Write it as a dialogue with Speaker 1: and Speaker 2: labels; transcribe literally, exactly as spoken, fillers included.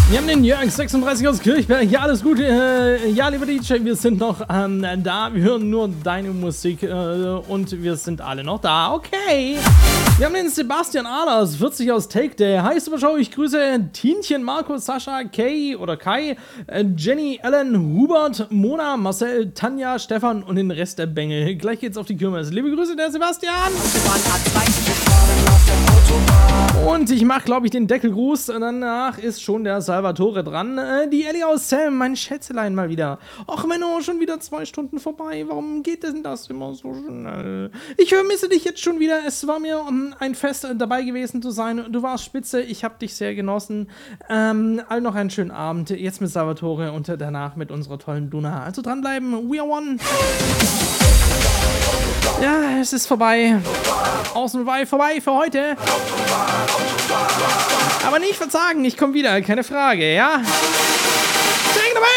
Speaker 1: Wir haben den Jörg sechsunddreißig aus Kirchberg. Ja, alles gut. Äh, ja, lieber D J, wir sind noch ähm, da. Wir hören nur deine Musik äh, und wir sind alle noch da. Okay. Wir haben den Sebastian Ahlers, vierzig aus Take Day. Hi, Supershow. Ich grüße Tienchen, Markus, Sascha, Kay oder Kai, äh, Jenny, Ellen, Hubert, Mona, Marcel, Tanja, Stefan und den Rest der Bänge. Gleich geht's auf die Kirmes. Liebe Grüße, der Sebastian. Und ich mache, glaube ich, den Deckelgruß. Danach ist schon der Salvatore dran. Äh, die Ellie aus Sam, mein Schätzelein mal wieder. Och, Menno, schon wieder zwei Stunden vorbei. Warum geht denn das immer so schnell? Ich vermisse dich jetzt schon wieder. Es war mir um, ein Fest äh, dabei gewesen zu sein. Du warst spitze. Ich habe dich sehr genossen. Ähm, all noch einen schönen Abend. Jetzt mit Salvatore und äh, danach mit unserer tollen Duna. Also dranbleiben. We are one. Ja, es ist vorbei. Außen vorbei, vorbei für heute. Aber nicht verzagen, ich komme wieder, keine Frage, ja? Sing dabei!